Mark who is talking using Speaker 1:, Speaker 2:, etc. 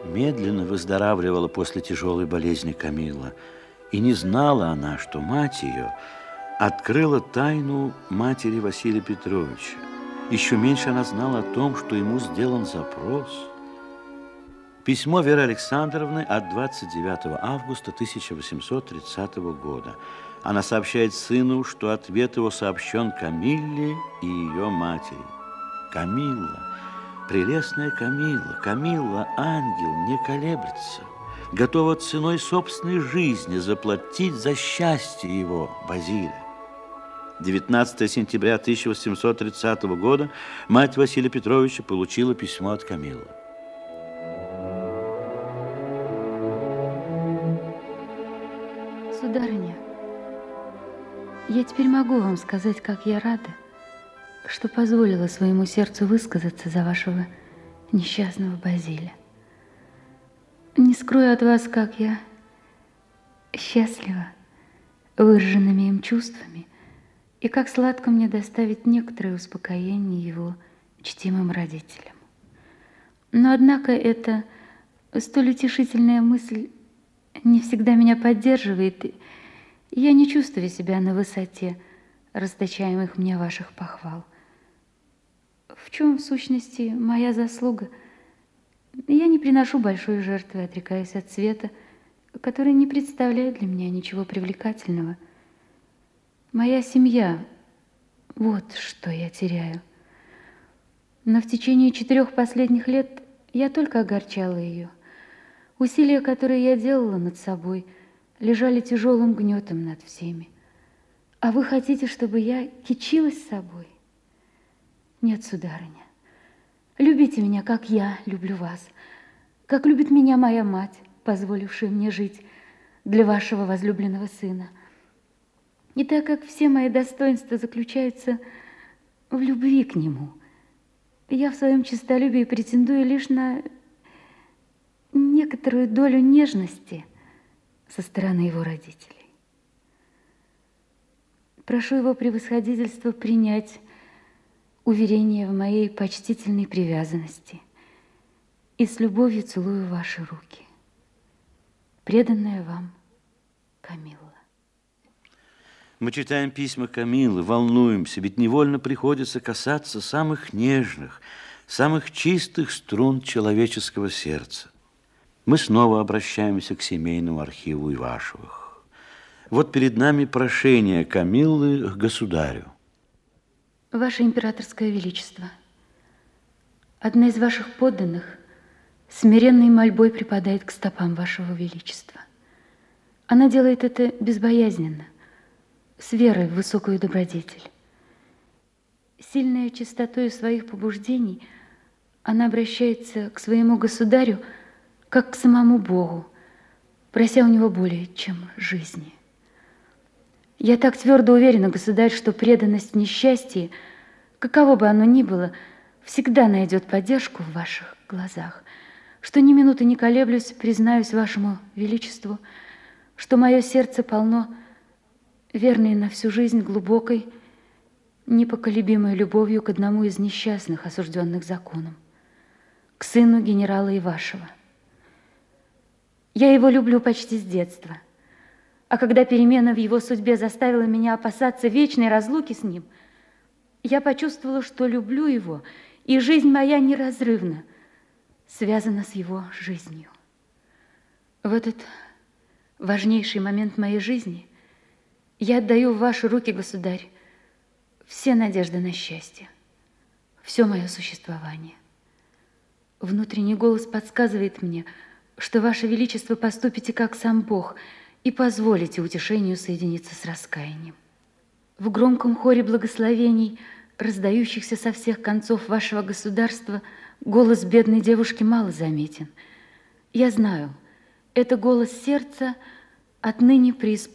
Speaker 1: Медленно выздоравливала после тяжелой болезни Камилла. И не знала она, что мать ее открыла тайну матери Василия Петровича. Еще меньше она знала о том, что ему сделан запрос. Письмо Веры Александровны от 29 августа 1830 года. Она сообщает сыну, что ответ его сообщен Камилле и ее матери. Камилла, прелестная Камилла, Камилла, ангел, не колеблется, готова ценой собственной жизни заплатить за счастье его, Базиля. 19 сентября 1830 года мать Василия Петровича получила письмо от Камиллы.
Speaker 2: Сударыня, я теперь могу вам сказать, как я рада, что позволила своему сердцу высказаться за вашего несчастного Базиля. Не скрою от вас, как я счастлива выраженными им чувствами, и как сладко мне доставить некоторое успокоение его чтимым родителям. Но, однако, эта столь утешительная мысль не всегда меня поддерживает, и я не чувствую себя на высоте расточаемых мне ваших похвал. В чем, в сущности, моя заслуга? Я не приношу большой жертвы, отрекаясь от света, который не представляет для меня ничего привлекательного. Моя семья, вот что я теряю. Но в течение 4 последних лет я только огорчала ее. Усилия, которые я делала над собой, лежали тяжелым гнетом над всеми. А вы хотите, чтобы я кичилась собой? Нет, сударыня. Любите меня, как я люблю вас, как любит меня моя мать, позволившая мне жить для вашего возлюбленного сына. И так как все мои достоинства заключаются в любви к нему, я в своем честолюбии претендую лишь на некоторую долю нежности со стороны его родителей. Прошу его превосходительство принять уверение в моей почтительной привязанности и с любовью целую ваши руки. Преданная вам Камилла.
Speaker 1: Мы читаем письма Камиллы, волнуемся, ведь невольно приходится касаться самых нежных, самых чистых струн человеческого сердца. Мы снова обращаемся к семейному архиву Ивашевых. Вот перед нами прошение Камиллы к государю.
Speaker 2: Ваше императорское величество, одна из ваших подданных смиренной мольбой припадает к стопам вашего величества. Она делает это безбоязненно, с верой в высокую добродетель. Сильная чистотою своих побуждений, она обращается к своему государю как к самому Богу, прося у него более, чем жизни. Я так твердо уверена, государь, что преданность в несчастье, каково бы оно ни было, всегда найдет поддержку в ваших глазах, что ни минуты не колеблюсь, признаюсь вашему величеству, что мое сердце полно верной на всю жизнь глубокой, непоколебимой любовью к одному из несчастных, осужденных законом, к сыну генерала Ивашева. Я его люблю почти с детства, а когда перемена в его судьбе заставила меня опасаться вечной разлуки с ним, я почувствовала, что люблю его, и жизнь моя неразрывно связана с его жизнью. В этот важнейший момент моей жизни я отдаю в ваши руки, государь, все надежды на счастье, все мое существование. Внутренний голос подсказывает мне, что ваше величество поступите как сам Бог и позволите утешению соединиться с раскаянием. В громком хоре благословений, раздающихся со всех концов вашего государства, голос бедной девушки мало заметен. Я знаю, это голос сердца, отныне преисполненного